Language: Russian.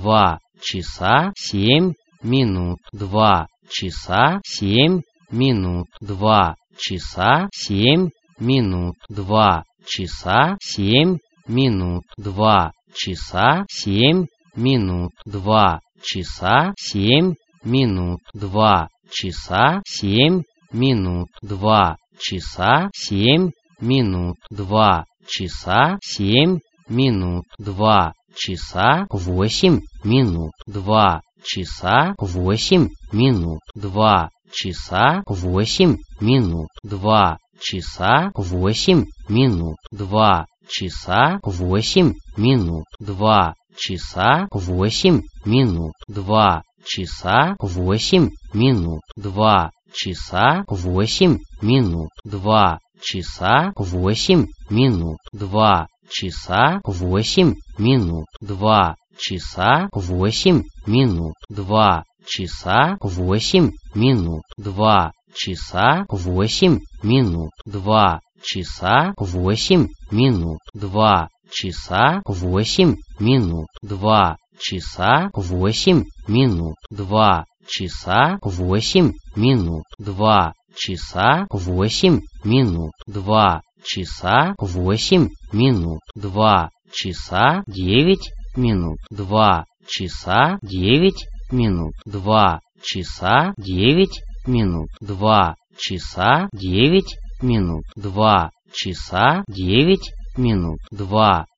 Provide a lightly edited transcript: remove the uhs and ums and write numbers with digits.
2 часа 7 минут, 2 часа 7 минут, 2 часа 7 минут, 2 часа 7 минут, 2 часа 7 минут, 2 часа 7 минут, 2 часа 7 минут, 2 часа 7 минут, 2 часа 7 минут, 2 часа 8 минут, 2 часа 8 минут, 2 часа 8 минут, 2 часа 8 минут, 2 часа 8 минут, 2 часа 8 минут, 2 часа 8 минут, 2 часа 8 минут, 2 часа 8 минут, 2 часа 8 минут, 2 часа 8 минут, 2 часа 8 минут, 2 часа 8 минут, 2 часа 8 минут, 2 часа 8 минут, 2 часа 8 минут, 2 часа 8 минут, 2 часа 8 минут, 2 часа 8 минут, 2 часа 9 минут, 2 часа 9 минут, 2 часа 9 минут, 2 часа 9 минут, 2 часа 9 минут, 2